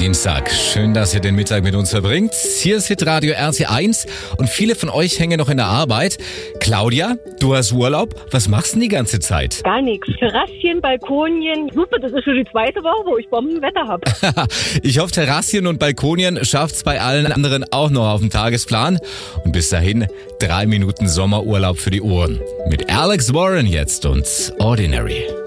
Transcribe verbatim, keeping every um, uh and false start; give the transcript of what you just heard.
Dienstag. Schön, dass ihr den Mittag mit uns verbringt. Hier ist Hitradio R T eins und viele von euch hängen noch in der Arbeit. Claudia, du hast Urlaub. Was machst du denn die ganze Zeit? Gar nichts. Terrassien, Balkonien. Super, das ist schon die zweite Woche, wo ich Bombenwetter habe. Ich hoffe, Terrassien und Balkonien schafft's bei allen anderen auch noch auf dem Tagesplan. Und bis dahin drei Minuten Sommerurlaub für die Ohren. Mit Alex Warren jetzt und Ordinary.